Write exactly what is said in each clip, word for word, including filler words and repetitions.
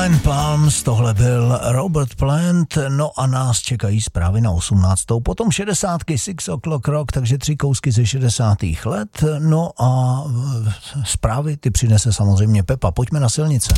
Plant Palms, tohle byl Robert Plant, no a nás čekají zprávy na osmnáctou, potom šedesátky, Six O'Clock Rock, takže tři kousky ze šedesátých let, no a zprávy ty přinese samozřejmě Pepa. Pojďme na silnice.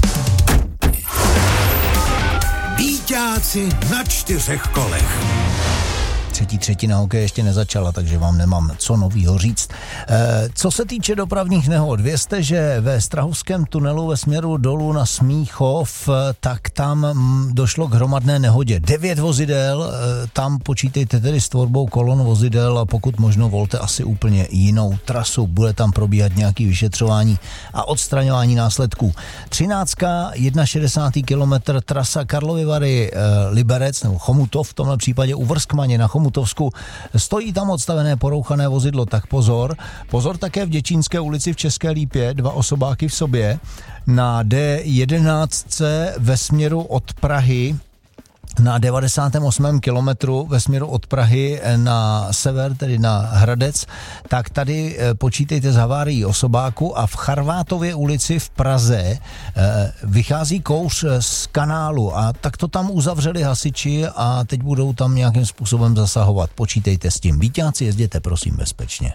Býťáci na čtyřech kolech. Třetí třetina hokeje ještě nezačala, takže vám nemám co novýho říct. E, co se týče dopravních nehod, vězte, že ve Strahovském tunelu ve směru dolů na Smíchov, tak tam došlo k hromadné nehodě. Devět vozidel, e, tam počítejte tedy s tvorbou kolon vozidel a pokud možno volte asi úplně jinou trasu. Bude tam probíhat nějaké vyšetřování a odstraňování následků. Třináctka, šedesát jedna kilometr, trasa Karlovy Vary, e, Liberec, nebo Chomutov, v tomhle případě u Vrskmaně na Chomutovsku. Stojí tam odstavené porouchané vozidlo, tak pozor. Pozor také v Děčínské ulici v České Lípě, dva osobáky v sobě. Na D jedenáct ve směru od Prahy na devadesátém osmém kilometru ve směru od Prahy na sever, tedy na Hradec, tak tady počítejte z havárií osobáku a v Charvátově ulici v Praze vychází kouř z kanálu a tak to tam uzavřeli hasiči a teď budou tam nějakým způsobem zasahovat. Počítejte s tím. Býťáci, jezděte prosím bezpečně.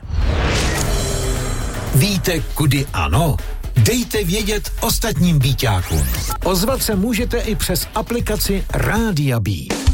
Víte, kudy ano? Dejte vědět ostatním býťákům. Ozvat se můžete i přes aplikaci Rádia Bí.